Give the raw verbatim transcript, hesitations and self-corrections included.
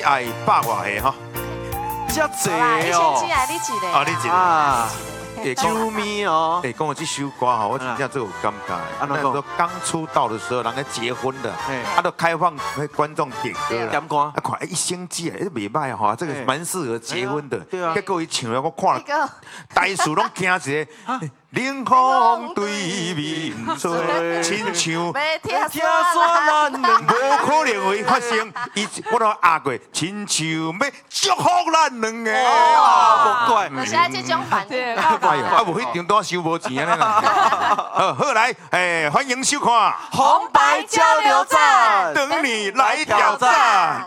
爱百外个吼。 遮好啦，你先济哦进。来，你一个。 啊，你一个。 啊， 会啾咪哦， 哎，讲到这首歌吼，我真正最有感慨。 安怎讲那时候刚出道的时候，人家结婚的， 嘿他都开放给观众点歌了。 点歌啊，看哎一星记哎，袂歹哈，这个嘿蛮适合结婚的。 对啊结果伊唱了，我看那个台词拢惊一个。冷风对面吹，亲像没听听说咱两无可能会发生。伊我都压过，亲像要祝福咱两个。 哦，无怪。 我现在这种反应。 哎呦，啊无迄张单收无钱安尼啦。好，好来，诶，欢迎收看《 红白交流站， 等你来挑战》。